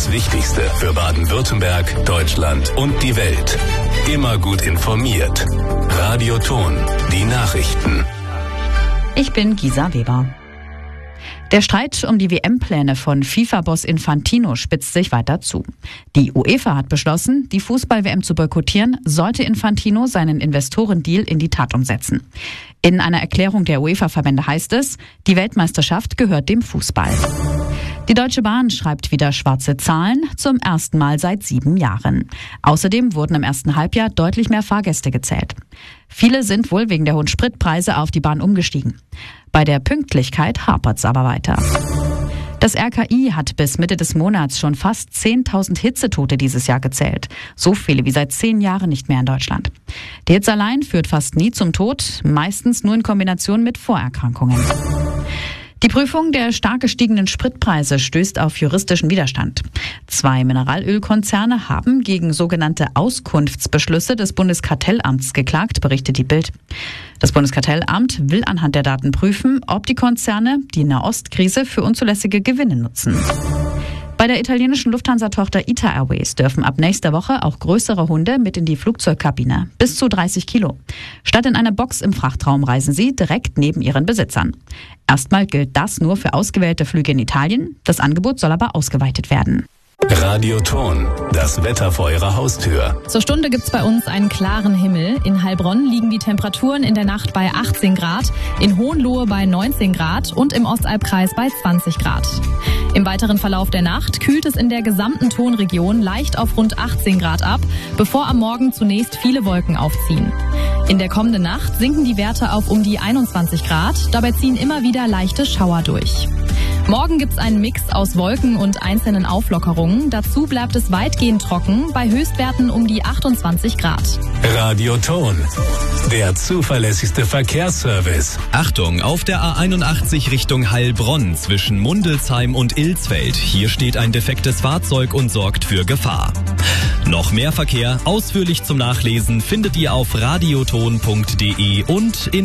Das Wichtigste für Baden-Württemberg, Deutschland und die Welt. Immer gut informiert. Radio Ton, die Nachrichten. Ich bin Gisa Weber. Der Streit um die WM-Pläne von FIFA-Boss Infantino spitzt sich weiter zu. Die UEFA hat beschlossen, die Fußball-WM zu boykottieren, sollte Infantino seinen Investorendeal in die Tat umsetzen. In einer Erklärung der UEFA-Verbände heißt es, die Weltmeisterschaft gehört dem Fußball. Die Deutsche Bahn schreibt wieder schwarze Zahlen, zum ersten Mal seit 7 Jahren. Außerdem wurden im ersten Halbjahr deutlich mehr Fahrgäste gezählt. Viele sind wohl wegen der hohen Spritpreise auf die Bahn umgestiegen. Bei der Pünktlichkeit hapert's aber weiter. Das RKI hat bis Mitte des Monats schon fast 10.000 Hitzetote dieses Jahr gezählt. So viele wie seit 10 Jahren nicht mehr in Deutschland. Die Hitze allein führt fast nie zum Tod, meistens nur in Kombination mit Vorerkrankungen. Die Prüfung der stark gestiegenen Spritpreise stößt auf juristischen Widerstand. 2 Mineralölkonzerne haben gegen sogenannte Auskunftsbeschlüsse des Bundeskartellamts geklagt, berichtet die Bild. Das Bundeskartellamt will anhand der Daten prüfen, ob die Konzerne die Nahostkrise für unzulässige Gewinne nutzen. Bei der italienischen Lufthansa-Tochter ITA Airways dürfen ab nächster Woche auch größere Hunde mit in die Flugzeugkabine, bis zu 30 Kilo. Statt in einer Box im Frachtraum reisen sie direkt neben ihren Besitzern. Erstmal gilt das nur für ausgewählte Flüge in Italien. Das Angebot soll aber ausgeweitet werden. Radio Ton, das Wetter vor Ihrer Haustür. Zur Stunde gibt's bei uns einen klaren Himmel. In Heilbronn liegen die Temperaturen in der Nacht bei 18 Grad, in Hohenlohe bei 19 Grad und im Ostalbkreis bei 20 Grad. Im weiteren Verlauf der Nacht kühlt es in der gesamten Tonregion leicht auf rund 18 Grad ab, bevor am Morgen zunächst viele Wolken aufziehen. In der kommenden Nacht sinken die Werte auf um die 21 Grad, dabei ziehen immer wieder leichte Schauer durch. Morgen gibt's einen Mix aus Wolken und einzelnen Auflockerungen. Dazu bleibt es weitgehend trocken, bei Höchstwerten um die 28 Grad. Radio Ton, der zuverlässigste Verkehrsservice. Achtung, auf der A81 Richtung Heilbronn zwischen Mundelsheim und Ilsfeld. Hier steht ein defektes Fahrzeug und sorgt für Gefahr. Noch mehr Verkehr, ausführlich zum Nachlesen, findet ihr auf radioton.de und in